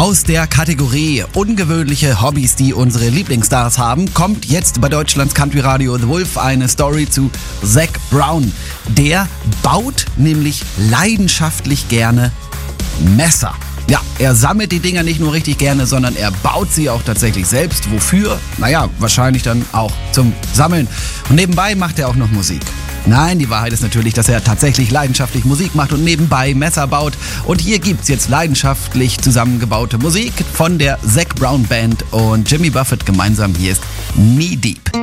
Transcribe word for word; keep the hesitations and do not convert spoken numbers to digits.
Aus der Kategorie ungewöhnliche Hobbys, die unsere Lieblingsstars haben, kommt jetzt bei Deutschlands Country Radio The Wolf eine Story zu Zac Brown. Der baut nämlich leidenschaftlich gerne Messer. Ja, er sammelt die Dinger nicht nur richtig gerne, sondern er baut sie auch tatsächlich selbst. Wofür? Naja, wahrscheinlich dann auch zum Sammeln. Und nebenbei macht er auch noch Musik. Nein, die Wahrheit ist natürlich, dass er tatsächlich leidenschaftlich Musik macht und nebenbei Messer baut. Und hier gibt's jetzt leidenschaftlich zusammengebaute Musik von der Zac Brown Band und Jimmy Buffett gemeinsam. Hier ist Knee Deep.